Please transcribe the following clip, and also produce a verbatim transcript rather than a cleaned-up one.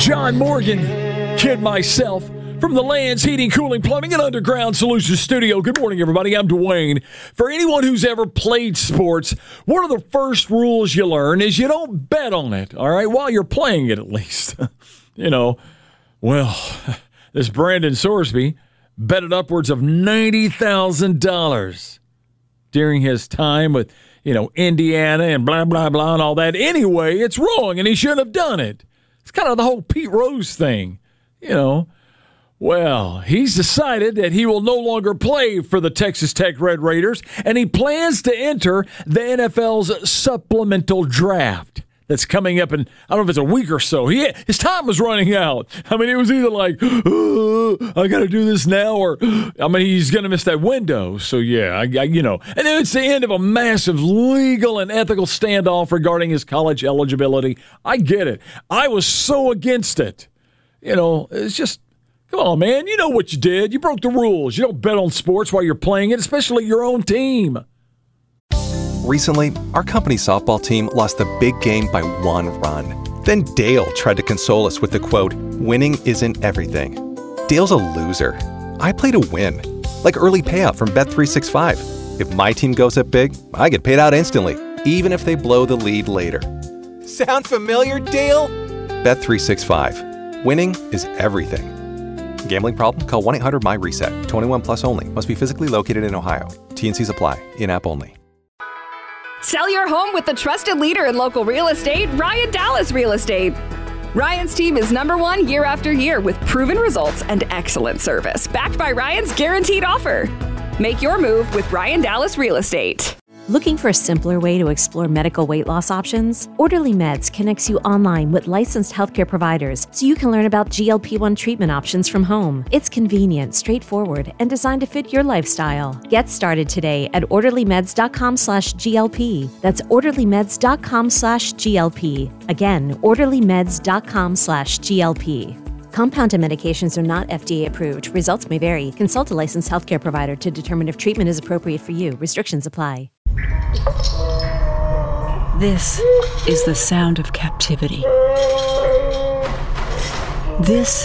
John Morgan, kid myself, from the Lands Heating, Cooling, Plumbing, and Underground Solutions Studio. Good morning, everybody. I'm Dwayne. For anyone who's ever played sports, one of the first rules you learn is you don't bet on it, all right, while you're playing it at least. You know, well, this Brandon Sorsby betted upwards of ninety thousand dollars during his time with, you know, Indiana and blah, blah, blah, and all that. Anyway, it's wrong, and he shouldn't have done it. It's kind of the whole Pete Rose thing, you know. Well, he's decided that he will no longer play for the Texas Tech Red Raiders, and he plans to enter the N F L's supplemental draft that's coming up in, I don't know if it's a week or so. He, his time was running out. I mean, it was either like, oh, I got to do this now, or, I mean, he's going to miss that window. So, yeah, I, I, you know. And then it's the end of a massive legal and ethical standoff regarding his college eligibility. I get it. I was so against it. You know, it's just, come on, man. You know what you did. You broke the rules. You don't bet on sports while you're playing it, especially your own team. Recently, our company softball team lost the big game by one run. Then Dale tried to console us with the quote, "Winning isn't everything." Dale's a loser. I play to win. Like early payout from Bet three sixty-five. If my team goes up big, I get paid out instantly, even if they blow the lead later. Sound familiar, Dale? Bet three sixty-five. Winning is everything. Gambling problem? Call one eight hundred M Y reset. twenty-one plus only. Must be physically located in Ohio. T N Cs apply. In-app only. Sell your home with the trusted leader in local real estate, Ryan Dallas Real Estate. Ryan's team is number one year after year with proven results and excellent service, backed by Ryan's guaranteed offer. Make your move with Ryan Dallas Real Estate. Looking for a simpler way to explore medical weight loss options? Orderly Meds connects you online with licensed healthcare providers so you can learn about G L P one treatment options from home. It's convenient, straightforward, and designed to fit your lifestyle. Get started today at orderlymeds.com slash GLP. That's orderlymeds.com slash GLP. Again, orderlymeds.com slash GLP. Compounded medications are not F D A approved. Results may vary. Consult a licensed healthcare provider to determine if treatment is appropriate for you. Restrictions apply. This is the sound of captivity. This